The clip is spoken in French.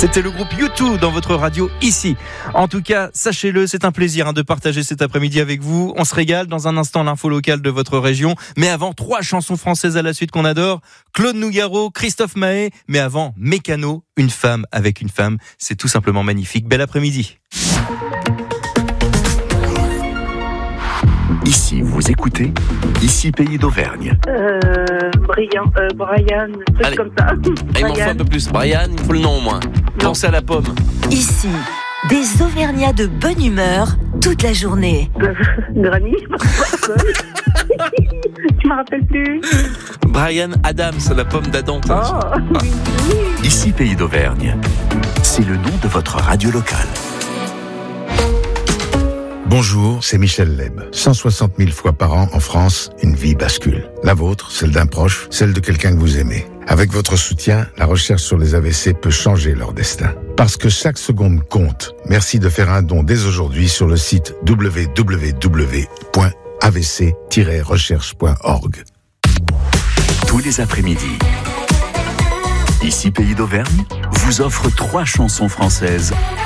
C'était le groupe U2 dans votre radio ici. En tout cas, sachez-le, c'est un plaisir de partager cet après-midi avec vous. On se régale dans un instant l'info locale de votre région. Mais avant, 3 chansons françaises à la suite qu'on adore. Claude Nougaro, Christophe Mahé. Mais avant, Mécano, une femme avec une femme. C'est tout simplement magnifique. Bel après-midi. Ici, vous écoutez, ici Pays d'Auvergne. Brian, truc Allez. comme ça. Il m'en faut un peu plus. Brian, il faut le nom au moins. Pensez à la pomme. Ici, des Auvergnats de bonne humeur toute la journée. Granny, je me rappelle plus. Brian Adams, la pomme d'Adam. Oh, oui. Ici Pays d'Auvergne. C'est le nom de votre radio locale. Bonjour, c'est Michel Leb. 160 000 fois par an en France, une vie bascule. La vôtre, celle d'un proche, celle de quelqu'un que vous aimez. Avec votre soutien, la recherche sur les AVC peut changer leur destin. Parce que chaque seconde compte. Merci de faire un don dès aujourd'hui sur le site www.avc-recherche.org. Tous les après-midi. Ici Pays d'Auvergne vous offre 3 chansons françaises